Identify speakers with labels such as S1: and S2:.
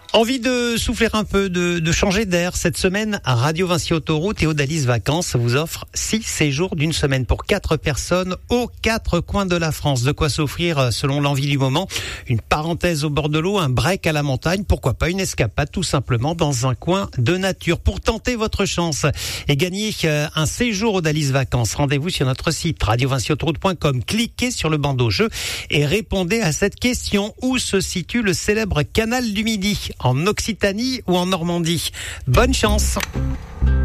S1: Envie de souffler un peu, de changer d'air. Cette semaine, Radio Vinci Autoroute et Odalis Vacances vous offrent 6 séjours d'une semaine pour 4 personnes aux 4 coins de la France. De quoi s'offrir selon l'envie du moment. Une parenthèse au bord de l'eau, un break à la montagne, pourquoi pas une escapade tout simplement dans un coin de nature. Pour tenter votre chance et gagner un séjour Odalis Vacances, rendez-vous sur notre site radiovinciautoroute.com. Cliquez sur le bandeau jeu et répondez à cette question. Où se situe le célèbre canal du Midi ? En Occitanie ou en Normandie? Bonne chance!